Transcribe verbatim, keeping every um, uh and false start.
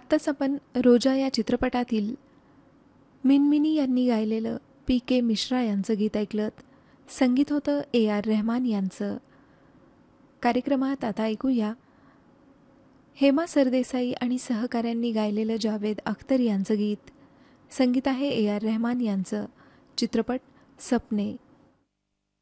आत्ताच आपण रोजा या चित्रपटातील मिनमिनी यांनी गायलेलं पी के मिश्रा यांचं गीत ऐकलं. संगीत होतं ए आर रहमान यांचं. कार्यक्रमात आता ऐकूया हेमा सरदेसाई आणि सहकाऱ्यांनी गायलेलं जावेद अख्तर यांचं गीत. संगीत आहे ए आर रहमान यांचं. चित्रपट सपने.